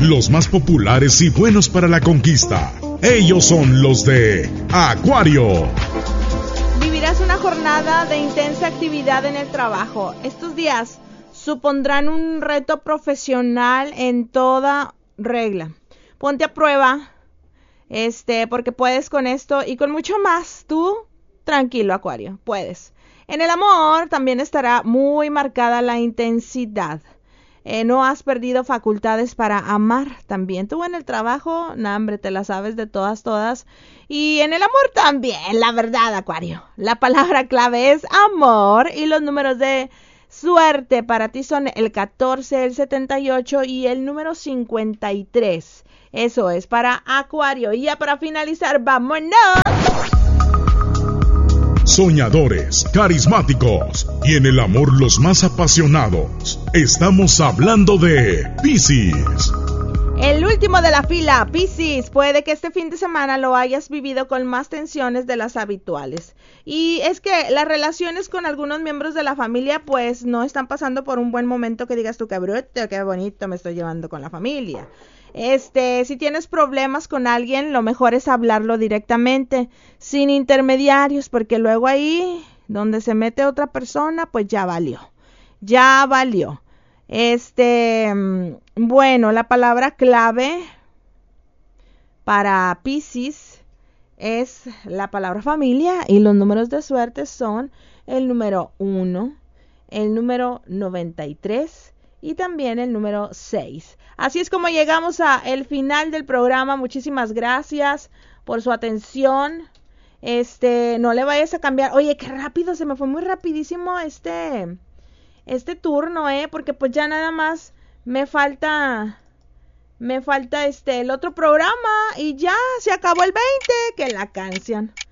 los más populares y buenos para la conquista. Ellos son los de Acuario. Vivirás una jornada de intensa actividad en el trabajo. Estos días supondrán un reto profesional en toda regla. Ponte a prueba, porque puedes con esto y con mucho más. Tú, tranquilo, Acuario, puedes. En el amor también estará muy marcada la intensidad. No has perdido facultades para amar también. Tú en el trabajo, hombre, te la sabes de todas. Y en el amor también, la verdad, Acuario. La palabra clave es amor y los números de suerte para ti son el 14, el 78 y el número 53. Eso es para Acuario. Y ya para finalizar, ¡vámonos! Soñadores, carismáticos y en el amor los más apasionados. Estamos hablando de Piscis. El último de la fila, Piscis. Puede que este fin de semana lo hayas vivido con más tensiones de las habituales. Y es que las relaciones con algunos miembros de la familia pues no están pasando por un buen momento que digas tú, qué bruto, qué bonito me estoy llevando con la familia. Si tienes problemas con alguien, lo mejor es hablarlo directamente, sin intermediarios, porque luego ahí, donde se mete otra persona, pues ya valió. Bueno, la palabra clave para Piscis es la palabra familia y los números de suerte son el número 1, el número 93 y también el número 6. Así es como llegamos a el final del programa. Muchísimas gracias por su atención. No le vayas a cambiar. Oye, qué rápido, se me fue muy rapidísimo este turno, porque pues ya nada más me falta el otro programa y ya se acabó el 20, que la canción.